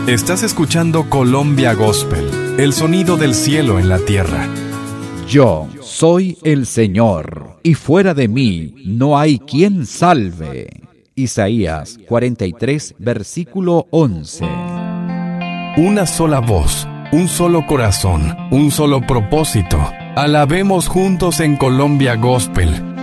Estás escuchando Colombia Gospel, el sonido del cielo en la tierra. Yo soy el Señor, y fuera de mí no hay quien salve. Isaías 43, versículo 11. Una sola voz, un solo corazón, un solo propósito. Alabemos juntos en Colombia Gospel,